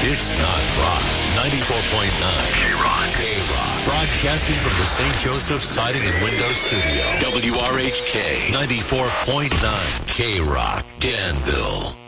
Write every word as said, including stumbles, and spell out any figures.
It's not rock. ninety-four point nine K-Rock. K-Rock. Broadcasting from the Saint Joseph Siding and Window Studio. W R H K ninety-four point nine K-Rock. Danville.